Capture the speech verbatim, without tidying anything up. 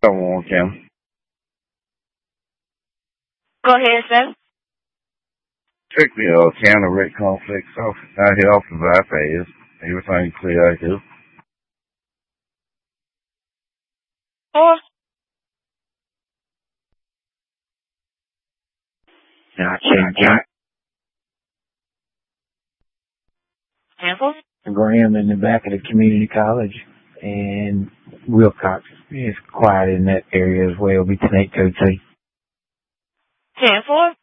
Someone can. Go ahead, sir. Take me a can of red cornflakes off out here off the bypass. Everything clear out here. Four. Gotcha. Jack. Handful. Graham in the back of the community college, and Wilcox is quiet in that area as well. Between eight to two. Ten four.